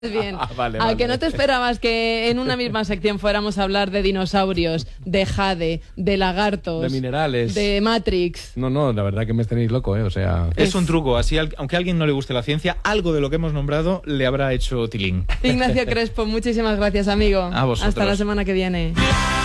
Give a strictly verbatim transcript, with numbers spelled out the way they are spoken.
Bien. Ah, vale, ¿A vale. que no te esperabas que en una misma sección fuéramos a hablar de dinosaurios, de jade, de lagartos, De minerales. de Matrix? No, no, la verdad que me tenéis loco, ¿eh? O sea... Es un truco, así al- aunque a alguien no le guste la ciencia, algo de lo que hemos nombrado le habrá hecho tilín. Ignacio Crespo, muchísimas gracias, amigo. A vosotros. Hasta la semana que viene.